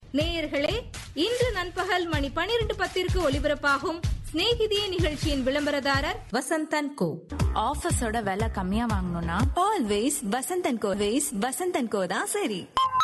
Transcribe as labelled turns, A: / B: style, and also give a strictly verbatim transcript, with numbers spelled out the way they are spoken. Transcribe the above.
A: நேயர்களே, இன்று நண்பகல் மணி பனிரெண்டு பத்திற்கு ஒலிபரப்பாகும் ஸ்நேகிதியே நிகழ்ச்சியின் விளம்பரதாரர் வசந்தன் கோ.
B: ஆஃபீஸோட விலை கம்மியா வாங்கணும்னா ஆல்வேஸ் வசந்தன் கோ. வசந்தன் கோ தான் சரி.